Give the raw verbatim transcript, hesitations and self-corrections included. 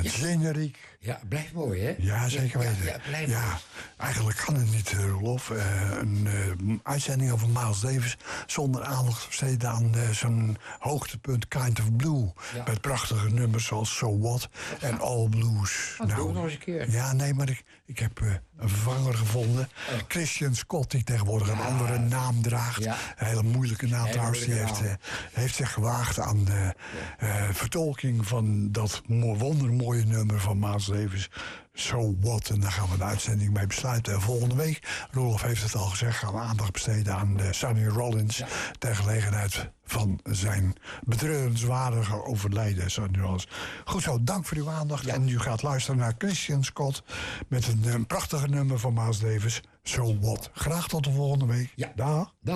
Ja. Generiek. Ja, blijft mooi, hè? Ja, zeker weten. Ja, ja, blijft ja, mooi. eigenlijk kan het niet, uh, Roelof. Uh, een uh, uitzending over Miles Davis zonder aandacht besteden aan uh, zijn hoogtepunt Kind of Blue. Ja. Met prachtige nummers zoals So What en All Blues. Dat nou, doen we nog eens een keer. Ja, nee, maar ik, ik heb uh, een vervanger gevonden. Oh. Christian Scott, die tegenwoordig ja. een andere naam draagt. Ja. Een hele moeilijke naam nee, trouwens. Die heeft, uh, heeft zich gewaagd aan de uh, vertolking van dat wondermooie nummer van Miles Davis. So What. En daar gaan we de uitzending mee besluiten. En volgende week, Roelof heeft het al gezegd, gaan we aandacht besteden aan uh, Sonny Rollins. Ja. Ter gelegenheid van zijn betreurenswaardige overlijden. Sonny Rollins. Goed zo, dank voor uw aandacht. Ja. En u gaat luisteren naar Christian Scott met een, een prachtige nummer van Miles Davis. So What. Graag tot de volgende week. Ja. Dag.